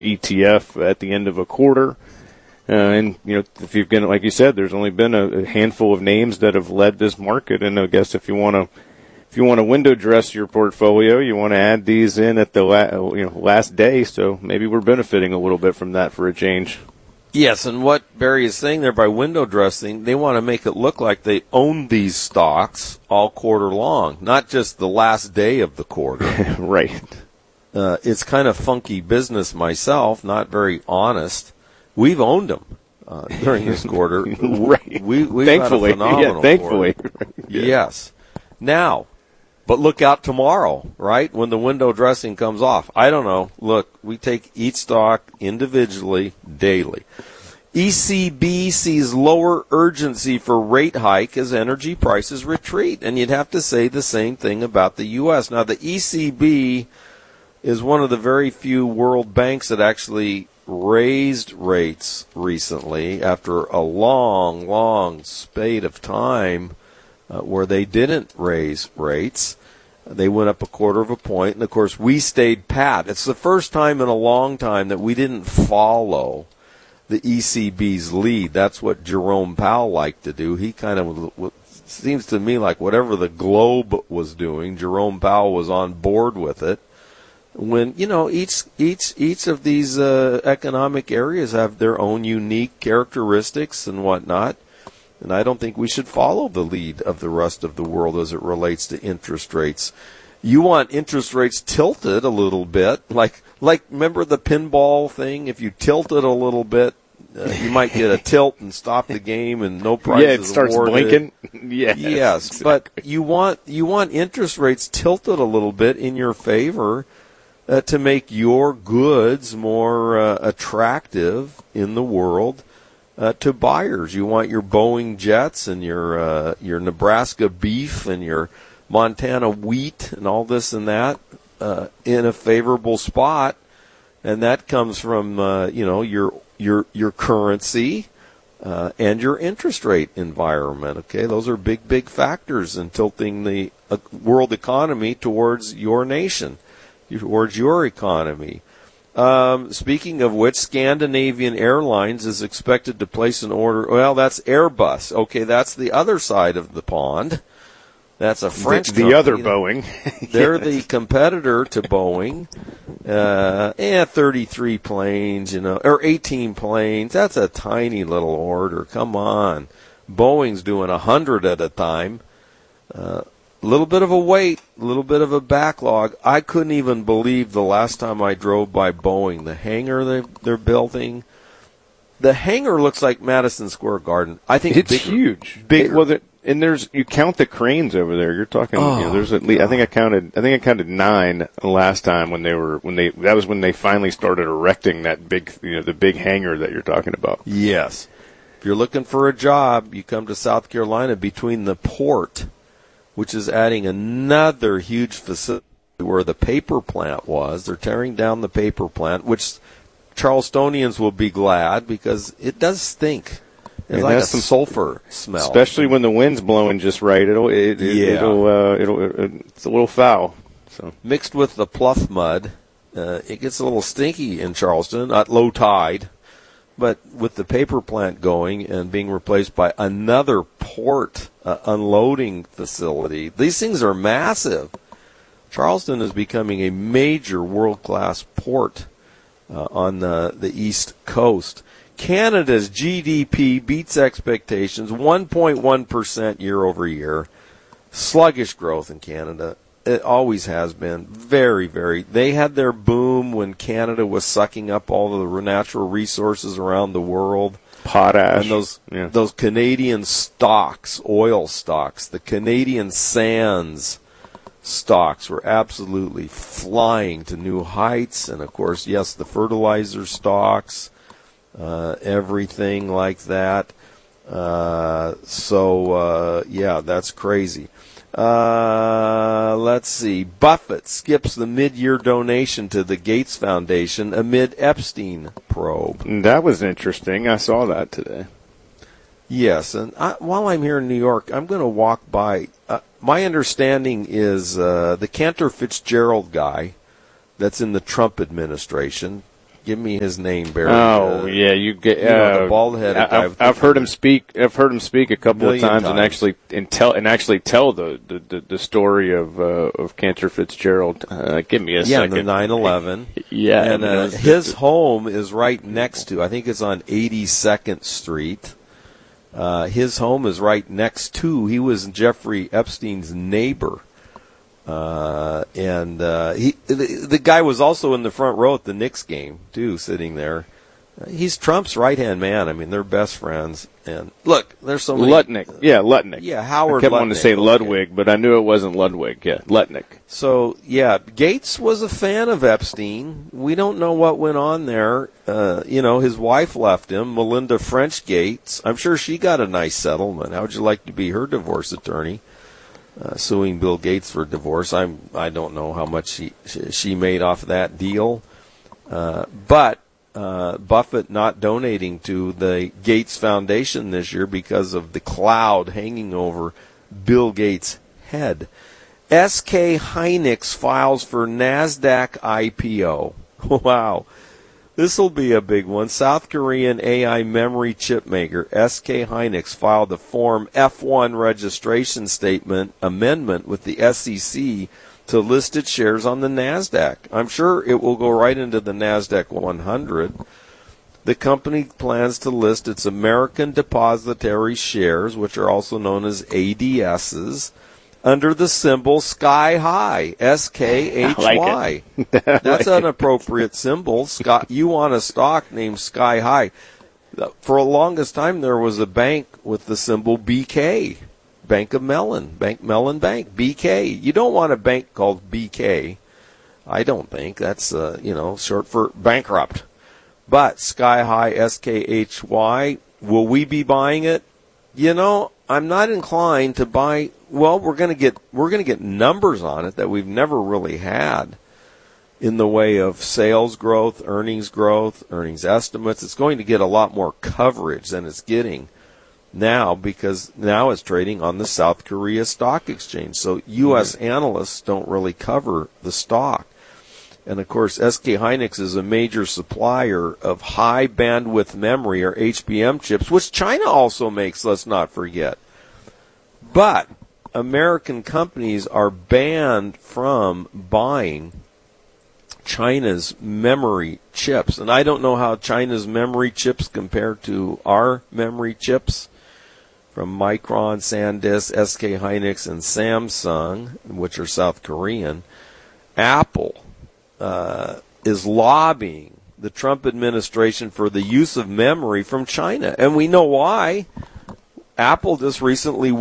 ETF at the end of a quarter. And, if you've been, like you said, there's only been a handful of names that have led this market. And I guess if you want to window dress your portfolio, you want to add these in at the last day. So maybe we're benefiting a little bit from that for a change. Yes, and what Barry is saying there by window dressing, they want to make it look like they own these stocks all quarter long, not just the last day of the quarter. Right. It's kind of funky business myself, not very honest. We've owned them during this quarter. Right. We've thankfully. had a phenomenal Yeah, thankfully. Quarter. Yes. Now, but look out tomorrow, right, when the window dressing comes off. I don't know. Look, we take each stock individually daily. ECB sees lower urgency for rate hike as energy prices retreat. And you'd have to say the same thing about the U.S. Now, the ECB is one of the very few world banks that actually raised rates recently after a long, long spate of time where they didn't raise rates. They went up 1/4 point, and of course we stayed pat. It's the first time in a long time that we didn't follow the ECB's lead. That's what Jerome Powell liked to do. He kind of, seems to me like whatever the globe was doing, Jerome Powell was on board with it. When, each of these economic areas have their own unique characteristics and whatnot. And I don't think we should follow the lead of the rest of the world as it relates to interest rates. You want interest rates tilted a little bit, like remember the pinball thing? If you tilt it a little bit, you might get a tilt and stop the game, and no prize it starts awarded. blinking. Yes, exactly. But you want interest rates tilted a little bit in your favor to make your goods more attractive in the world. To buyers. You want your Boeing jets and your Nebraska beef and your Montana wheat and all this and that in a favorable spot, and that comes from your currency and your interest rate environment. Okay, those are big factors in tilting the world economy towards your nation, towards your economy. Speaking of which, Scandinavian Airlines is expected to place an order. Well, that's Airbus. Okay, that's the other side of the pond. That's a French company. The other Boeing. They're the competitor to Boeing. 33 planes, or 18 planes. That's a tiny little order. Come on. Boeing's doing 100 at a time. A little bit of a wait, a little bit of a backlog. I couldn't even believe the last time I drove by Boeing, the hangar they're building. The hangar looks like Madison Square Garden. I think it's bigger, huge. Bigger. And you count the cranes over there. You're talking. There's at least. I think I counted 9 last time that was when they finally started erecting that big, the big hangar that you're talking about. Yes. If you're looking for a job, you come to South Carolina between the port, which is adding another huge facility where the paper plant was. They're tearing down the paper plant, which Charlestonians will be glad because it does stink. It's like some sulfur smell, especially when the wind's blowing just right. It's a little foul. So mixed with the Pluff mud, it gets a little stinky in Charleston at low tide. But with the paper plant going and being replaced by another port unloading facility, these things are massive. Charleston is becoming a major world-class port on the East Coast. Canada's GDP beats expectations, 1.1% year over year. Sluggish growth in Canada. It always has been. Very, very. They had their boom when Canada was sucking up all of the natural resources around the world. Potash. And those Canadian stocks, oil stocks, the Canadian sands stocks were absolutely flying to new heights. And, of course, yes, the fertilizer stocks, everything like that. That's crazy. Let's see. Buffett skips the mid-year donation to the Gates Foundation amid Epstein probe. That was interesting. I saw that today. Yes, and while I'm here in New York, I'm going to walk by. My understanding is the Cantor Fitzgerald guy that's in the Trump administration Give me his name, Barry. Yeah, you get the bald-headed guy. I've heard him speak. I've heard him speak a couple of times, and actually tell the story of Cantor Fitzgerald. Give me a second. Yeah, the 9/11. Yeah, and his home is right next to. I think it's on 82nd Street. His home is right next to. He was Jeffrey Epstein's neighbor. The guy was also in the front row at the Knicks game too, sitting there. He's Trump's right-hand man. I mean, they're best friends. And look, there's so many. Lutnick. Yeah, Lutnick. Yeah, Howard I kept Lutnick. wanting to say Ludwig, but I knew it wasn't Ludwig. Yeah, Lutnick. So, yeah, Gates was a fan of Epstein. We don't know what went on there. His wife left him, Melinda French Gates. I'm sure she got a nice settlement. How would you like to be her divorce attorney? Suing Bill Gates for divorce. I don't know how much she made off of that deal. But Buffett not donating to the Gates Foundation this year because of the cloud hanging over Bill Gates' head. SK Hynix files for NASDAQ IPO. Wow. This will be a big one. South Korean AI memory chip maker SK Hynix filed the Form F-1 registration statement amendment with the SEC to list its shares on the NASDAQ. I'm sure it will go right into the NASDAQ 100. The company plans to list its American Depository shares, which are also known as ADSs, under the symbol Sky High, SKHY. That's an appropriate symbol. You want a stock named Sky High. For the longest time, there was a bank with the symbol BK, Bank of Mellon, Mellon Bank, BK. You don't want a bank called BK. I don't think. That's, short for bankrupt. But Sky High, SKHY, will we be buying it? I'm not inclined to buy. Well, we're going to get numbers on it that we've never really had in the way of sales growth, earnings estimates. It's going to get a lot more coverage than it's getting now because now it's trading on the South Korea Stock Exchange. So U.S. analysts don't really cover the stock. And, of course, SK Hynix is a major supplier of high bandwidth memory, or HBM chips, which China also makes, let's not forget. But American companies are banned from buying China's memory chips. And I don't know how China's memory chips compare to our memory chips from Micron, SanDisk, SK Hynix, and Samsung, which are South Korean. Apple is lobbying the Trump administration for the use of memory from China. And we know why. Apple just recently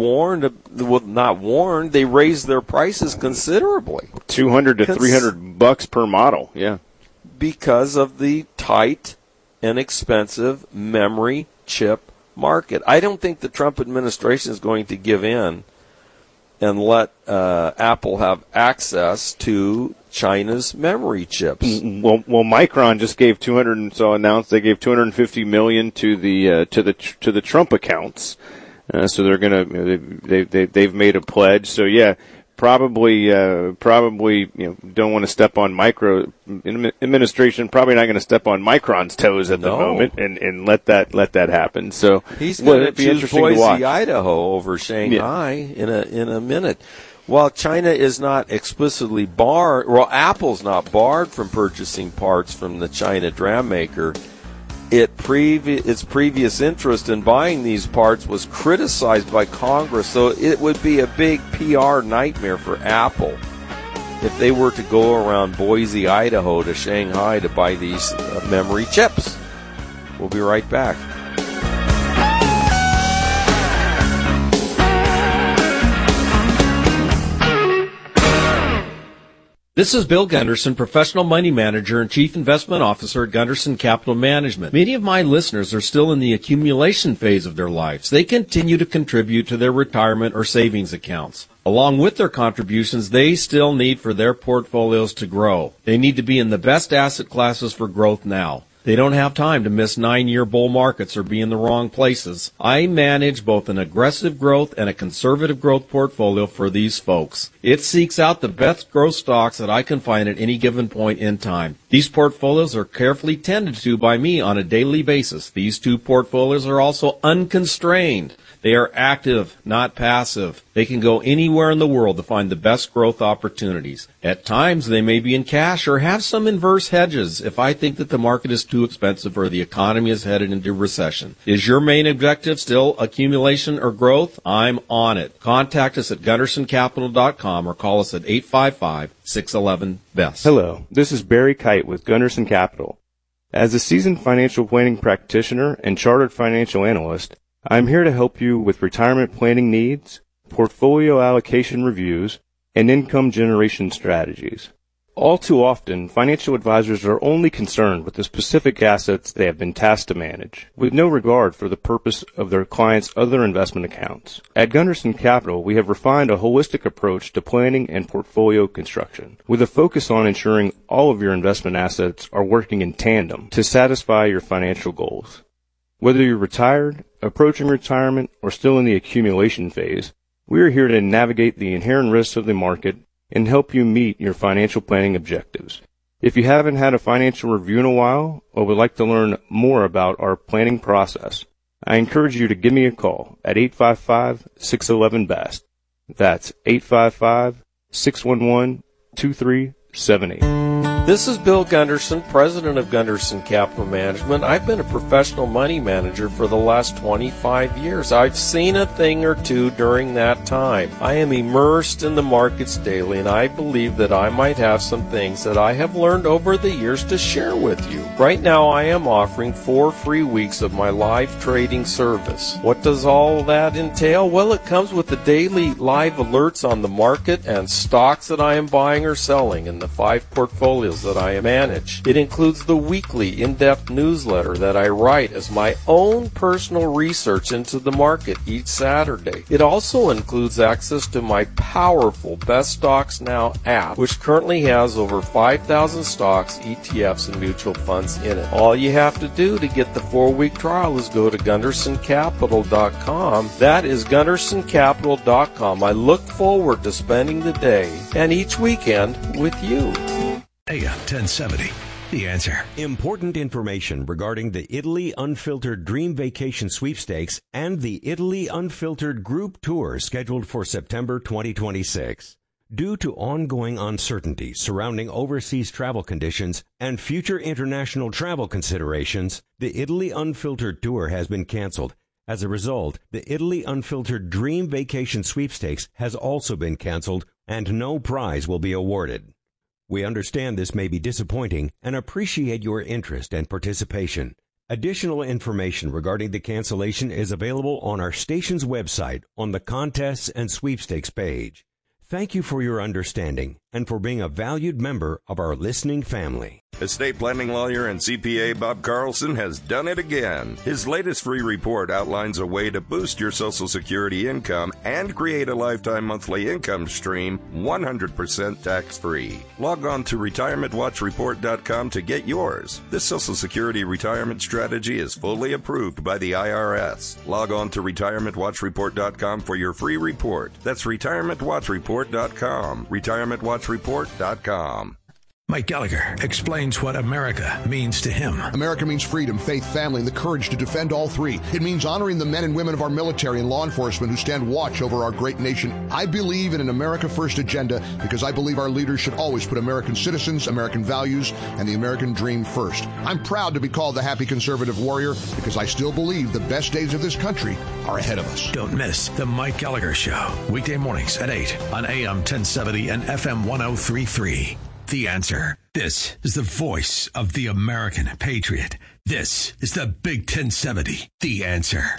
they raised their prices considerably. $200 to $300 per model, yeah. Because of the tight and expensive memory chip market. I don't think the Trump administration is going to give in and let Apple have access to China's memory chips. Well, Micron just gave announced they gave $250 million to the Trump accounts. So they're they've made a pledge. So yeah, probably don't want to step on administration. Probably not going to step on Micron's toes at the moment and let that happen. So he's going to choose Boise, Idaho over Shanghai in a minute. While China is not explicitly barred, Apple's not barred from purchasing parts from the China DRAM maker. Its previous interest in buying these parts was criticized by Congress, so it would be a big PR nightmare for Apple if they were to go around Boise, Idaho to Shanghai to buy these memory chips. We'll be right back. This is Bill Gunderson, professional money manager and chief investment officer at Gunderson Capital Management. Many of my listeners are still in the accumulation phase of their lives. They continue to contribute to their retirement or savings accounts. Along with their contributions, they still need for their portfolios to grow. They need to be in the best asset classes for growth now. They don't have time to miss 9-year bull markets or be in the wrong places. I manage both an aggressive growth and a conservative growth portfolio for these folks. It seeks out the best growth stocks that I can find at any given point in time. These portfolios are carefully tended to by me on a daily basis. These two portfolios are also unconstrained. They are active, not passive. They can go anywhere in the world to find the best growth opportunities. At times, they may be in cash or have some inverse hedges if I think that the market is too expensive or the economy is headed into recession. Is your main objective still accumulation or growth? I'm on it. Contact us at GundersonCapital.com or call us at 855-611-BEST. Hello, this is Barry Kite with Gunderson Capital. As a seasoned financial planning practitioner and chartered financial analyst, I'm here to help you with retirement planning needs, portfolio allocation reviews, and income generation strategies. All too often, financial advisors are only concerned with the specific assets they have been tasked to manage, with no regard for the purpose of their clients' other investment accounts. At Gunderson Capital, we have refined a holistic approach to planning and portfolio construction, with a focus on ensuring all of your investment assets are working in tandem to satisfy your financial goals. Whether you're retired, approaching retirement, or still in the accumulation phase, we are here to navigate the inherent risks of the market and help you meet your financial planning objectives. If you haven't had a financial review in a while or would like to learn more about our planning process, I encourage you to give me a call at 855-611-BEST. That's 855-611-2378. This is Bill Gunderson, president of Gunderson Capital Management. I've been a professional money manager for the last 25 years. I've seen a thing or two during that time. I am immersed in the markets daily, and I believe that I might have some things that I have learned over the years to share with you. Right now, I am offering 4 free weeks of my live trading service. What does all that entail? Well, it comes with the daily live alerts on the market and stocks that I am buying or selling in the 5 portfolios that I manage. It includes the weekly in-depth newsletter that I write as my own personal research into the market each Saturday. It also includes access to my powerful Best Stocks Now app, which currently has over 5,000 stocks, ETFs, and mutual funds in it. All you have to do to get the 4-week trial is go to GundersonCapital.com. That is GundersonCapital.com. I look forward to spending the day and each weekend with you. AM 1070, The Answer. Important information regarding the Italy Unfiltered Dream Vacation Sweepstakes and the Italy Unfiltered Group Tour scheduled for September 2026. Due to ongoing uncertainty surrounding overseas travel conditions and future international travel considerations, the Italy Unfiltered Tour has been canceled. As a result, the Italy Unfiltered Dream Vacation Sweepstakes has also been canceled, and no prize will be awarded. We understand this may be disappointing and appreciate your interest and participation. Additional information regarding the cancellation is available on our station's website on the Contests and Sweepstakes page. Thank you for your understanding and for being a valued member of our listening family. Estate planning lawyer and CPA Bob Carlson has done it again. His latest free report outlines a way to boost your Social Security income and create a lifetime monthly income stream 100% tax-free. Log on to retirementwatchreport.com to get yours. This Social Security retirement strategy is fully approved by the IRS. Log on to retirementwatchreport.com for your free report. That's retirementwatchreport.com. retirementwatchreport.com. Mike Gallagher explains what America means to him. America means freedom, faith, family, and the courage to defend all three. It means honoring the men and women of our military and law enforcement who stand watch over our great nation. I believe in an America First agenda because I believe our leaders should always put American citizens, American values, and the American dream first. I'm proud to be called the happy conservative warrior because I still believe the best days of this country are ahead of us. Don't miss the Mike Gallagher Show, weekday mornings at 8 on AM 1070 and FM 103.3. The Answer. This is the voice of the American patriot. This is the Big 1070. The Answer.